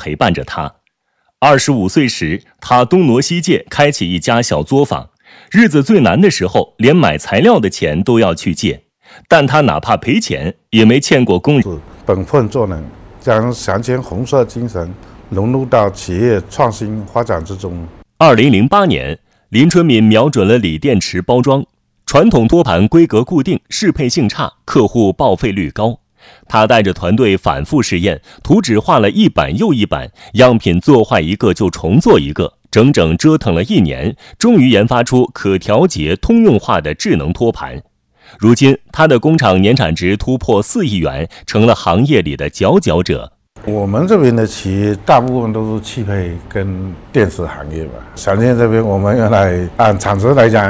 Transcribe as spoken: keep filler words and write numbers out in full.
陪伴着他。二十五岁时，他东挪西借，开起一家小作坊。日子最难的时候，连买材料的钱都要去借，但他哪怕赔钱，也没欠过工人。 本分做人，将乡间红色精神融入到企业创新发展之中。 二零零八年，林春敏瞄准了锂电池包装，传统托盘规格固定，适配性差，客户报废率高。他带着团队反复试验，图纸画了一版又一版，样品做坏一个就重做一个，整整折腾了一年，终于研发出可调节、通用化的智能托盘。如今，他的工厂年产值突破四亿元，成了行业里的佼佼者。 我们这边的企业大部分都是汽配跟电池行业吧。详见这边，我们原来按产值来讲，